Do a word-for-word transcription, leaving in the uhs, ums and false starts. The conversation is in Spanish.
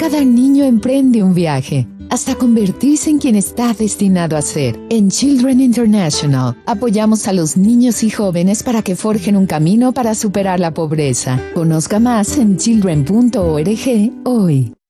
Cada niño emprende un viaje, hasta convertirse en quien está destinado a ser. En Children International, apoyamos a los niños y jóvenes para que forjen un camino para superar la pobreza. Conozca más en children punto org hoy.